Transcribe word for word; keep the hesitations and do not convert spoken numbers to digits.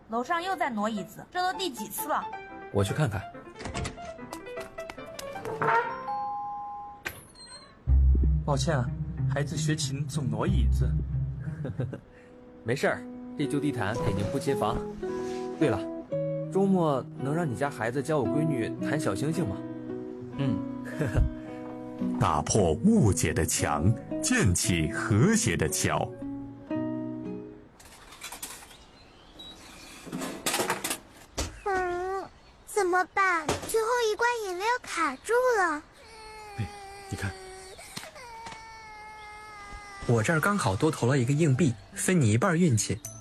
楼上又在挪椅子，这都第几次了？ 我去看看。 抱歉啊，孩子学琴总挪椅子。 没事儿，地旧地毯给您不接房。对了，周末能让你家孩子教我闺女弹小星星吗？ 嗯， 打破误解的墙，建起和谐的桥。 嗯，怎么办？最后一罐饮料卡住了。 哎，你看，我这儿刚好多投了一个硬币，分你一半运气。